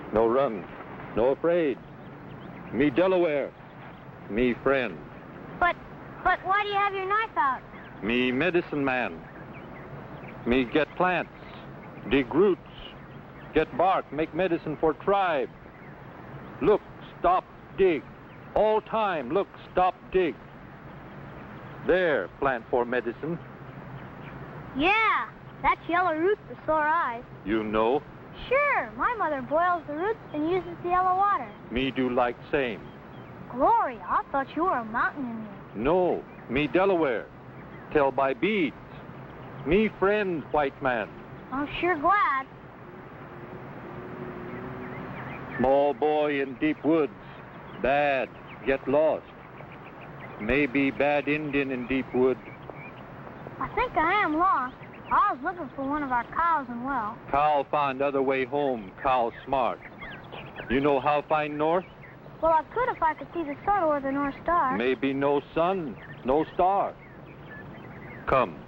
No run, no afraid. Me Delaware, me friend. But why do you have your knife out? Me medicine man. Me get plants, dig roots, get bark, make medicine for tribe. Look, stop, dig. All time, look, stop, dig. There, plant for medicine. Yeah, that's yellow roots for sore eyes. You know. Sure, my mother boils the roots and uses the yellow water. Me do like same. Gloria, I thought you were a mountain Indian. No, me Delaware. Tell by beads. Me friend, white man. I'm sure glad. Small boy in deep woods. Bad, get lost. Maybe bad Indian in deep wood. I think I am lost. I was looking for one of our cows and well. Cow find other way home. Cow smart. You know how find north? Well, I could if I could see the sun or the North Star. Maybe no sun, no star. Come.